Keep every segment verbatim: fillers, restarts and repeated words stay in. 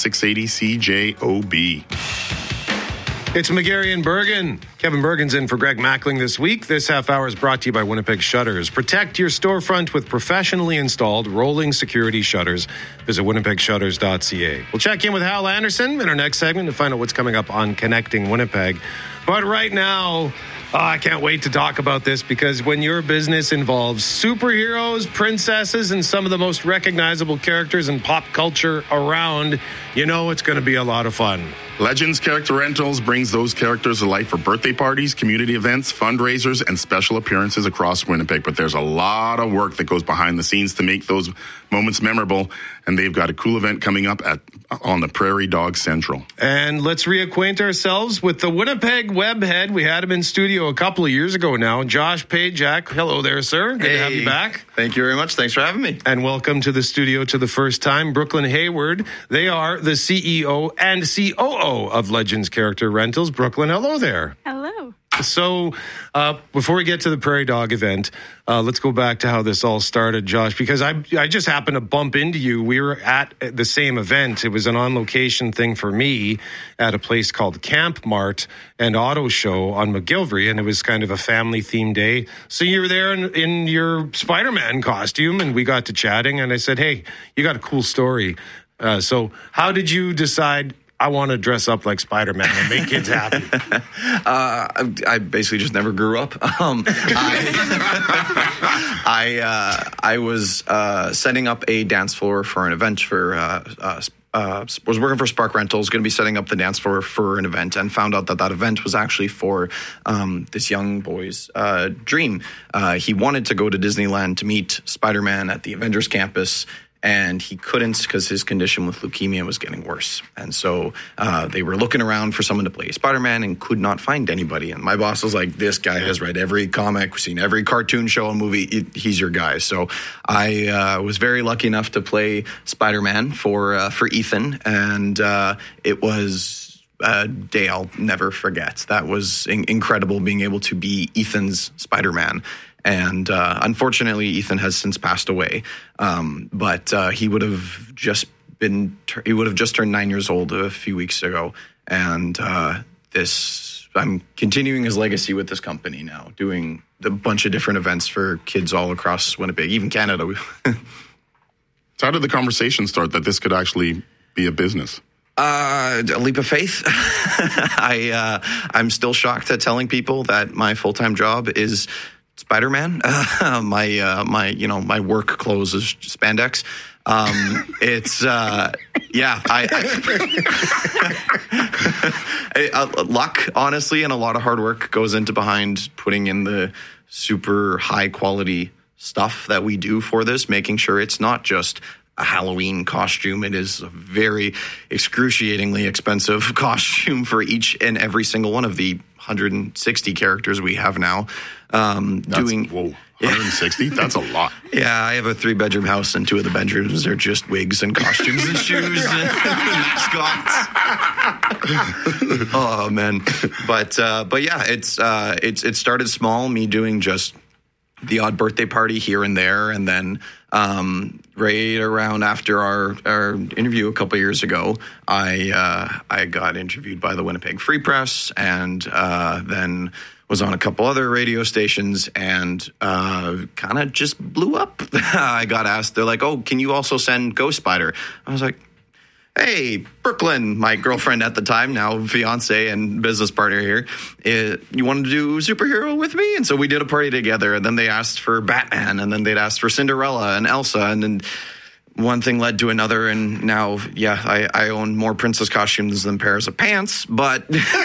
six eighty C J O B. It's McGarry and Bergen. Kevin Bergen's in for Greg Mackling this week. This half hour is brought to you by Winnipeg Shutters. Protect your storefront with professionally installed rolling security shutters. Visit winnipeg shutters dot c a. We'll check in with Hal Anderson in our next segment to find out what's coming up on Connecting Winnipeg. But right now, oh, I can't wait to talk about this because when your business involves superheroes, princesses, and some of the most recognizable characters in pop culture around, you know it's going to be a lot of fun. Legends Character Rentals brings those characters to life for birthday parties, community events, fundraisers, and special appearances across Winnipeg. But there's a lot of work that goes behind the scenes to make those moments memorable. And they've got a cool event coming up at on the Prairie Dog Central. And let's reacquaint ourselves with the Winnipeg webhead. We had him in studio a couple of years ago now. Josh Pajak. Hello there, sir. Good hey. to have you back. Thank you very much. Thanks for having me. And welcome to the studio to the first time, Brooklyn Hayward. They are the C E O and C O O of Legends Character Rentals. Brooklyn, hello there. Hello. So uh, before we get to the Prairie Dog event, uh, let's go back to how this all started, Josh, because I I just happened to bump into you. We were at the same event. It was an on-location thing for me at a place called Camp Mart and Auto Show on McGilvery, and it was kind of a family-themed day. So you were there in, in your Spider-Man costume, and we got to chatting, and I said, hey, you got a cool story. Uh, so how did you decide I want to dress up like Spider-Man and make kids happy? uh, I, I basically just never grew up. Um, I I, uh, I was uh, setting up a dance floor for an event for. Uh, uh, uh, was working for Spark Rentals, going to be setting up the dance floor for an event, and found out that that event was actually for um, this young boy's uh, dream. Uh, he wanted to go to Disneyland to meet Spider-Man at the Avengers campus. And he couldn't because his condition with leukemia was getting worse. And so uh, they were looking around for someone to play Spider-Man and could not find anybody. And my boss was like, this guy has read every comic, seen every cartoon show and movie. He's your guy. So I uh, was very lucky enough to play Spider-Man for, uh, for Ethan. And uh, it was a day I'll never forget. That was in- incredible being able to be Ethan's Spider-Man. And uh, unfortunately, Ethan has since passed away. Um, but uh, he would have just been he would have just turned nine years old a few weeks ago. And uh, this I'm continuing his legacy with this company now, doing a bunch of different events for kids all across Winnipeg, even Canada. So how did the conversation start that this could actually be a business? Uh, a leap of faith. I uh, I'm still shocked at telling people that my full-time job is Spider-Man. Uh, my uh, my you know my work clothes is spandex. Um, it's uh, yeah. I, I uh, luck, honestly, and a lot of hard work goes into behind putting in the super high quality stuff that we do for this, making sure it's not just a Halloween costume. It is a very excruciatingly expensive costume for each and every single one of the one hundred sixty characters we have now. Um, That's, doing whoa, one hundred sixty? That's a lot. Yeah, I have a three-bedroom house, and two of the bedrooms are just wigs and costumes and shoes and mascots. Oh man, but uh, but yeah, it's uh, it's it started small. Me doing just the odd birthday party here and there, and then um, right around after our, our interview a couple years ago, I uh, I got interviewed by the Winnipeg Free Press, and uh, then was on a couple other radio stations, and uh, kind of just blew up. I got asked, they're like, "Oh, can you also send Ghost Spider?" I was like, hey, Brooklyn, my girlfriend at the time, now fiance and business partner here, uh, you want to do superhero with me? And so we did a party together, and then they asked for Batman, and then they'd asked for Cinderella and Elsa, and then one thing led to another, and now, yeah, I, I own more princess costumes than pairs of pants, but...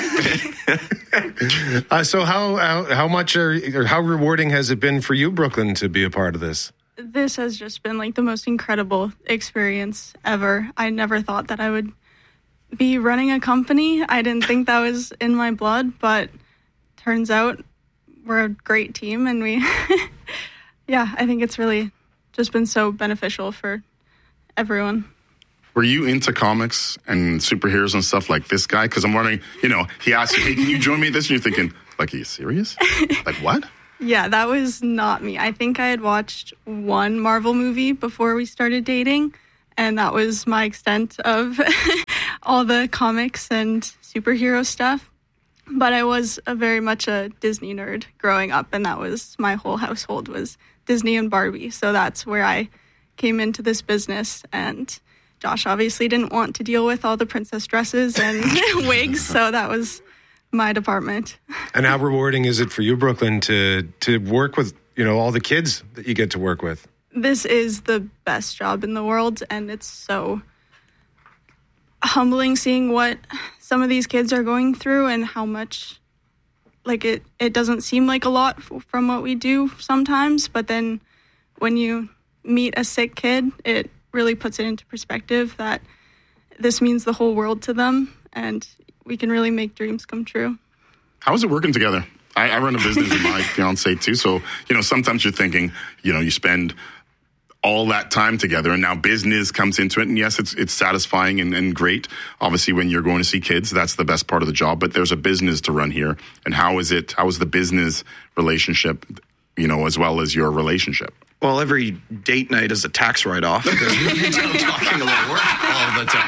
uh, so how, how how much are, or how rewarding has it been for you, Brooklyn, to be a part of this? This has just been like the most incredible experience ever. I never thought that I would be running a company. I didn't think that was in my blood, but turns out we're a great team, and we, yeah, I think it's really just been so beneficial for everyone. Were you into comics and superheroes and stuff like this guy? Because I'm wondering, you know, he asked you, hey, can you join me at this? And you're thinking, like, are you serious? Like, what? Yeah, that was not me. I think I had watched one Marvel movie before we started dating, and that was my extent of all the comics and superhero stuff. But I was a very much a Disney nerd growing up, and that was my whole household was Disney and Barbie. So that's where I came into this business, and Josh obviously didn't want to deal with all the princess dresses and wigs, so that was my department. And how rewarding is it for you, Brooklyn, to to work with, you know, all the kids that you get to work with? This is the best job in the world, and it's so humbling seeing what some of these kids are going through and how much, like, it, it doesn't seem like a lot f- from what we do sometimes, but then when you meet a sick kid, it really puts it into perspective that this means the whole world to them, and we can really make dreams come true. How is it working together? I, I run a business with my fiance too, so, you know, sometimes you're thinking, you know, you spend all that time together, and now business comes into it, and yes, it's it's satisfying and, and great. Obviously, when you're going to see kids, that's the best part of the job, but there's a business to run here. And how is it, how is the business relationship, you know, as well as your relationship? Well, every date night is a tax write-off because we end up talking about work all the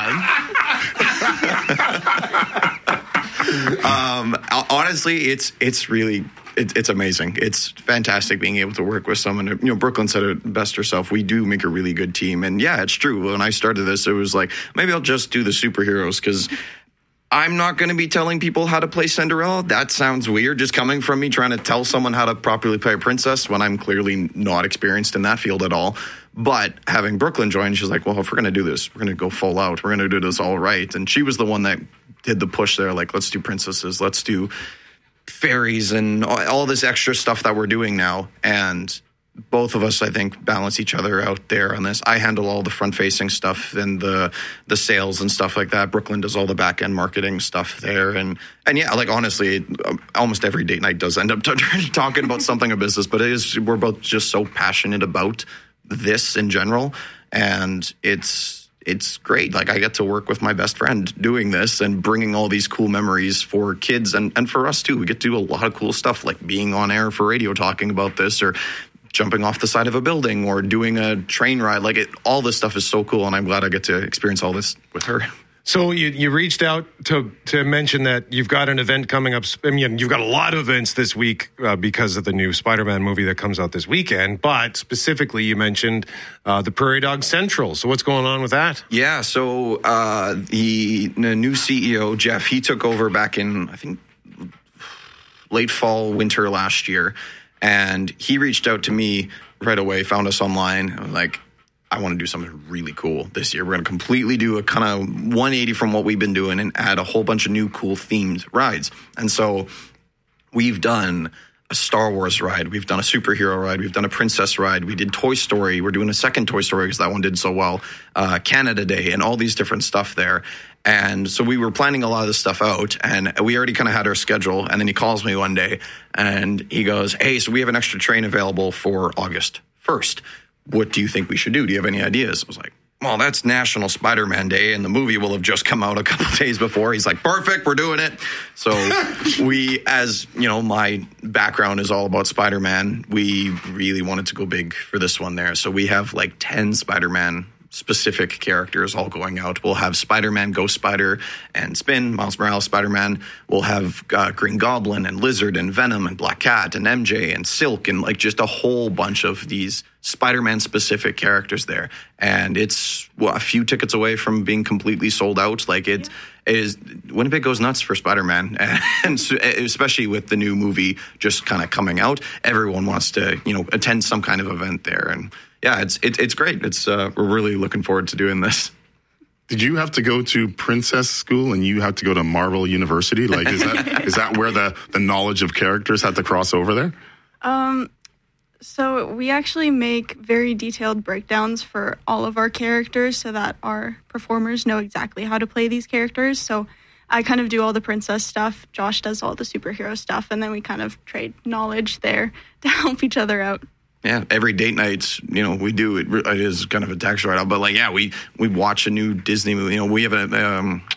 time. um, honestly, it's it's really it, it's amazing. It's fantastic being able to work with someone. You know, Brooklyn said it best herself. We do make a really good team, and yeah, it's true. When I started this, it was like maybe I'll just do the superheroes because I'm not going to be telling people how to play Cinderella. That sounds weird, just coming from me trying to tell someone how to properly play a princess when I'm clearly not experienced in that field at all. But having Brooklyn join, she's like, well, if we're going to do this, we're going to go full out. We're going to do this all right. And she was the one that did the push there, like, let's do princesses, let's do fairies and all this extra stuff that we're doing now. And both of us, I think, balance each other out there on this. I handle all the front-facing stuff and the the sales and stuff like that. Brooklyn does all the back-end marketing stuff there. And, and yeah, like, honestly, almost every date night does end up t- talking about something of business, but it is, we're both just so passionate about this in general. And it's it's great. Like, I get to work with my best friend doing this and bringing all these cool memories for kids and, and for us, too. We get to do a lot of cool stuff, like being on air for radio talking about this, or jumping off the side of a building, or doing a train ride. Like, it, all this stuff is so cool, and I'm glad I get to experience all this with her. So you, you reached out to to mention that you've got an event coming up. I mean, you've got a lot of events this week uh, because of the new Spider-Man movie that comes out this weekend. But specifically, you mentioned uh, the Prairie Dog Central. So what's going on with that? Yeah, so uh, the, the new C E O, Jeff, he took over back in, I think, late fall, winter last year. And he reached out to me right away, found us online. I was like, I want to do something really cool this year. We're going to completely do a kind of one eighty from what we've been doing and add a whole bunch of new cool themed rides. And so we've done a Star Wars ride. We've done a superhero ride. We've done a princess ride. We did Toy Story. We're doing a second Toy Story because that one did so well. Uh, Canada Day and all these different stuff there. And so we were planning a lot of this stuff out, and we already kind of had our schedule. And then he calls me one day and he goes, hey, so we have an extra train available for August first. What do you think we should do? Do you have any ideas? I was like, well, that's National Spider-Man Day, and the movie will have just come out a couple of days before. He's like, perfect, we're doing it. So we, as you know, my background is all about Spider-Man. We really wanted to go big for this one there. So we have like ten Spider-Man specific characters all going out. We'll have Spider-Man, Ghost Spider, and Spin, Miles Morales Spider-Man. We'll have uh, Green Goblin and Lizard and Venom and Black Cat and M J and Silk and like just a whole bunch of these Spider-Man specific characters there. And it's well, a few tickets away from being completely sold out. Like it yeah. is, Winnipeg goes nuts for Spider-Man, and so, especially with the new movie just kind of coming out, everyone wants to, you know, attend some kind of event there. And yeah, it's it, it's great. It's uh, we're really looking forward to doing this. Did you have to go to princess school and you have to go to Marvel University? Like, is that is that where the, the knowledge of characters had to cross over there? Um, so we actually make very detailed breakdowns for all of our characters so that our performers know exactly how to play these characters. So I kind of do all the princess stuff. Josh does all the superhero stuff, and then we kind of trade knowledge there to help each other out. Yeah, every date night, you know, we do it. It is kind of a tax write-off, but like, yeah, we we watch a new Disney movie. You know, we have a um,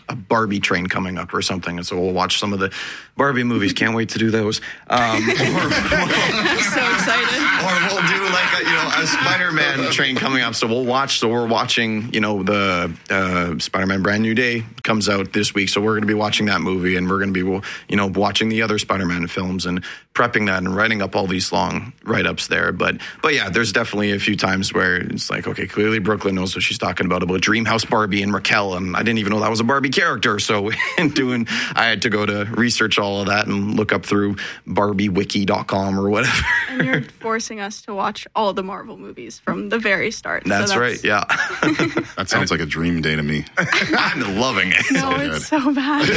a Barbie train coming up or something. And so we'll watch some of the Barbie movies. Can't wait to do those. Um, or, So excited. or we'll do like a, you know, a Spider-Man train coming up. So we'll watch. So we're watching, you know, the uh, Spider-Man Brand New Day comes out this week. So we're going to be watching that movie, and we're going to be, you know, watching the other Spider-Man films and prepping that and writing up all these long write-ups there. But, but yeah, there's definitely a few times where it's like, okay, clearly Brooklyn knows what she's talking about, about Dreamhouse Barbie and Raquel. And I didn't even know that was a Barbie character. So in doing, I had to go to research all of that and look up through Barbie Wiki dot com or whatever. And you're forcing us to watch all the Marvel movies from the very start. That's, so that's right, yeah. That sounds like a dream day to me. I'm loving it. No, So it's so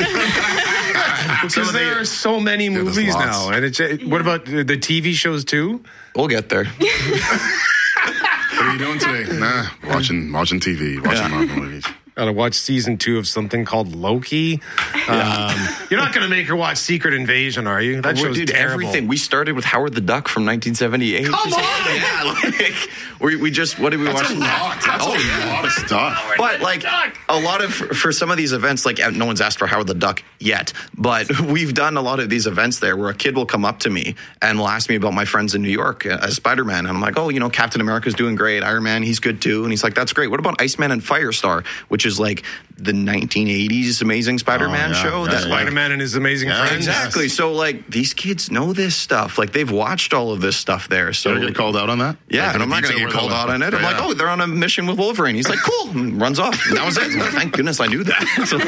bad. Because there are so many there's movies lots. now. And it's, uh, what about the the T V shows too? We'll get there. What are you doing today? Nah, watching watching T V, watching Yeah. Marvel movies. Gotta watch season two of something called Loki. Um, you're not gonna make her watch Secret Invasion, are you? That Well, show's dude, terrible. everything. We started with Howard the Duck from nineteen seventy-eight. Come on! Yeah, like, we, we just, what did we watch? That's a lot. That's Oh, a yeah. lot of stuff. But like a lot of for some of these events, like no one's asked for Howard the Duck yet, but we've done a lot of these events there where a kid will come up to me and will ask me about my friends in New York as Spider-Man, and I'm like, oh, you know, Captain America's doing great, Iron Man, he's good too, and he's like, that's great. What about Iceman and Firestar, which is like the nineteen eighties Amazing Spider-Man Oh, yeah. show? Yeah, That yeah. like Spider-Man and his amazing Yeah, friends. exactly. So like these kids know this stuff, like they've watched all of this stuff there. So So you get called out on that? yeah, Like, and in I'm not going to detail get where called they out went. on it. I'm Yeah. like, oh, they're on a mission with Wolverine. He's like, cool, and runs off. And that was it. Well, thank goodness I knew that. So,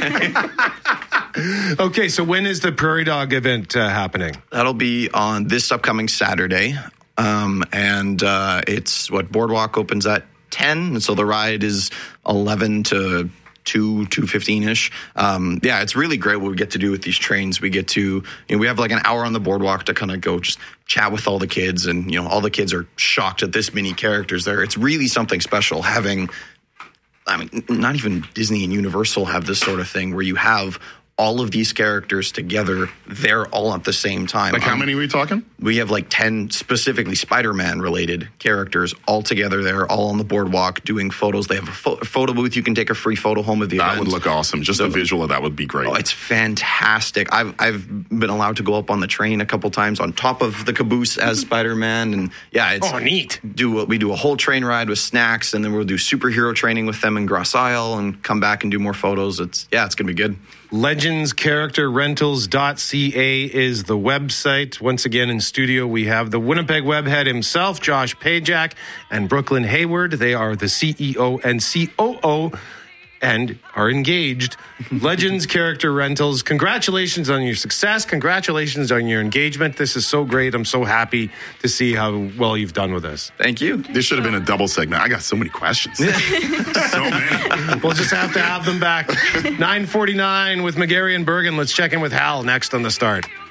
Okay, so when is the Prairie Dog event uh, happening? that'll be on this upcoming Saturday. Um, and uh, it's what Boardwalk opens at ten. And so the ride is eleven to two, two fifteen-ish. Um, yeah, it's really great what we get to do with these trains. We get to, you know, we have like an hour on the boardwalk to kind of go just chat with all the kids. And, you know, all the kids are shocked at this many characters there. It's really something special having, I mean, not even Disney and Universal have this sort of thing where you have all of these characters together. They're all at the same time. Like how Um, many are we talking? We have like ten specifically Spider-Man related characters all together there, all on the boardwalk doing photos. They have a pho- photo booth. You can take a free photo home of the That event. would look awesome. Just the visual of that would be great. Oh, it's fantastic. I've I've been allowed to go up on the train a couple times on top of the caboose as Spider-Man, and yeah, it's Oh, neat. Do a, we do a whole train ride with snacks, and then we'll do superhero training with them in Grass Isle, and come back and do more photos. It's yeah, it's gonna be good. legends character rentals dot c a is the website. Once again, in studio, we have the Winnipeg webhead himself, Josh Pajak, and Brooklyn Hayward. They are the C E O and C O O and are engaged. Legends Character Rentals. Congratulations on your success. Congratulations on your engagement. This is so great. I'm so happy to see how well you've done with this. Thank you. This should have been a double segment. I got so many questions. So many. We'll just have to have them back. nine forty-nine with McGarry and Bergen. Let's check in with Hal next on The Start.